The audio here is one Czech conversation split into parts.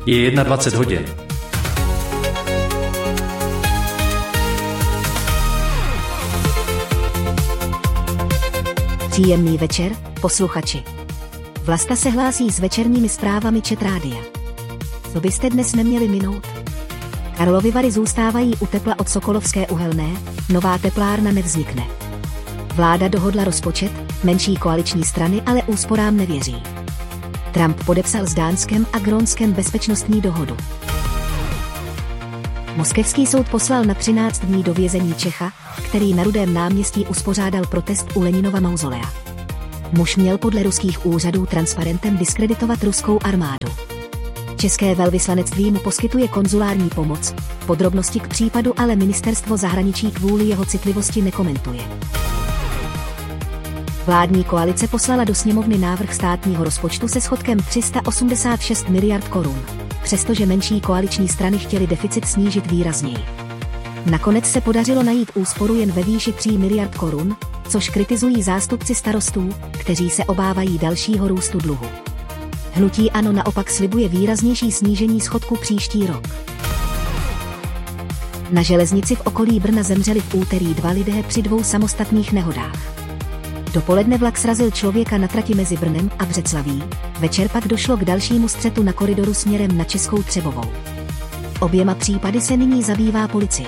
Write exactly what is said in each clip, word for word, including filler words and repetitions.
Je dvacet jedna hodin. Příjemný večer, posluchači. Vlasta se hlásí s večerními zprávami Čet rádia. Co byste dnes neměli minout? Karlovy Vary zůstávají u tepla od Sokolovské uhelné, nová teplárna nevznikne. Vláda dohodla rozpočet, menší koaliční strany ale úsporám nevěří. Trump podepsal s Dánskem a Grónskem bezpečnostní dohodu. Moskevský soud poslal na třináct dní do vězení Čecha, který na Rudém náměstí uspořádal protest u Leninova mauzolea. Muž měl podle ruských úřadů transparentem diskreditovat ruskou armádu. České velvyslanectví mu poskytuje konzulární pomoc, podrobnosti k případu ale ministerstvo zahraničí kvůli jeho citlivosti nekomentuje. Vládní koalice poslala do sněmovny návrh státního rozpočtu se schodkem tři sta osmdesát šest miliard korun, přestože menší koaliční strany chtěly deficit snížit výrazněji. Nakonec se podařilo najít úsporu jen ve výši tří miliard korun, což kritizují zástupci starostů, kteří se obávají dalšího růstu dluhu. Hnutí ANO naopak slibuje výraznější snížení schodku příští rok. Na železnici v okolí Brna zemřeli v úterý dva lidé při dvou samostatných nehodách. Dopoledne vlak srazil člověka na trati mezi Brnem a Břeclaví, večer pak došlo k dalšímu střetu na koridoru směrem na Českou Třebovou. Oběma případy se nyní zabývá policie.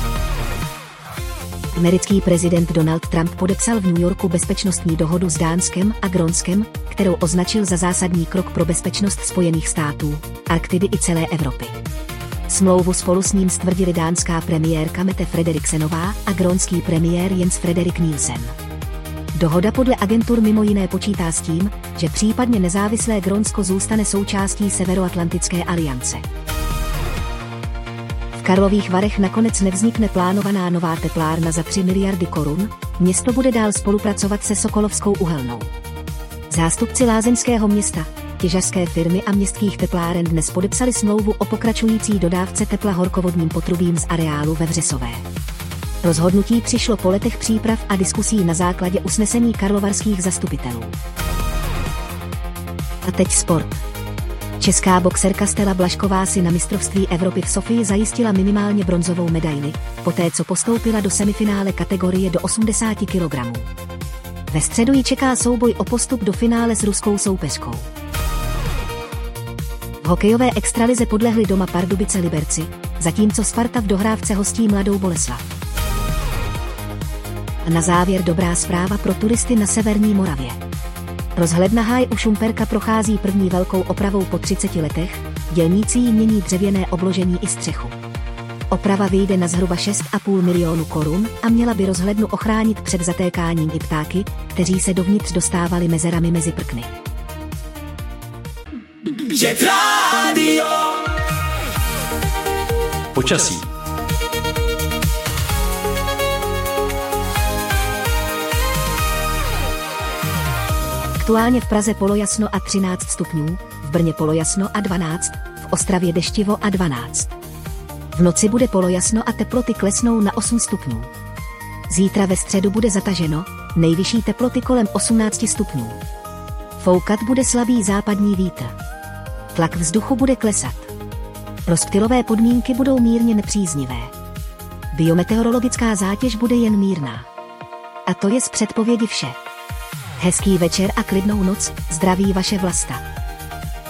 Americký prezident Donald Trump podepsal v New Yorku bezpečnostní dohodu s Dánskem a Grónskem, kterou označil za zásadní krok pro bezpečnost Spojených států, Arktidy i celé Evropy. Smlouvu spolu s ním stvrdili dánská premiérka Mette Frederiksenová a grónský premiér Jens Frederik Nielsen. Dohoda podle agentur mimo jiné počítá s tím, že případně nezávislé Grónsko zůstane součástí Severoatlantické aliance. V Karlových Varech nakonec nevznikne plánovaná nová teplárna za tři miliardy korun, město bude dál spolupracovat se Sokolovskou uhelnou. Zástupci lázeňského města, těžařské firmy a městských tepláren dnes podepsali smlouvu o pokračující dodávce tepla horkovodním potrubím z areálu ve Vřesové. Rozhodnutí přišlo po letech příprav a diskusí na základě usnesení karlovarských zastupitelů. A teď sport. Česká boxerka Stella Blažková si na mistrovství Evropy v Sofii zajistila minimálně bronzovou medaili, poté co postoupila do semifinále kategorie do osmdesáti kilogramů. Ve středu ji čeká souboj o postup do finále s ruskou soupeřkou. V hokejové extralize podlehli doma Pardubice Liberci, zatímco Sparta v dohrávce hostí Mladou Boleslav. A na závěr dobrá zpráva pro turisty na severní Moravě. Rozhledna Háj u Šumperka prochází první velkou opravou po třiceti letech, dělníci jí mění dřevěné obložení i střechu. Oprava vyjde na zhruba šest a půl milionu korun a měla by rozhlednu ochránit před zatékáním i ptáky, kteří se dovnitř dostávali mezerami mezi prkny. Čet rádio. Počasí. Aktuálně v Praze polojasno a třináct stupňů, v Brně polojasno a dvanáct, v Ostravě deštivo a dvanáct. V noci bude polojasno a teploty klesnou na osm stupňů. Zítra ve středu bude zataženo, nejvyšší teploty kolem osmnácti stupňů. Foukat bude slabý západní vítr. Tlak vzduchu bude klesat. Rozptylové podmínky budou mírně nepříznivé. Biometeorologická zátěž bude jen mírná. A to je z předpovědi vše. Hezký večer a klidnou noc, zdraví vaše Vlasta.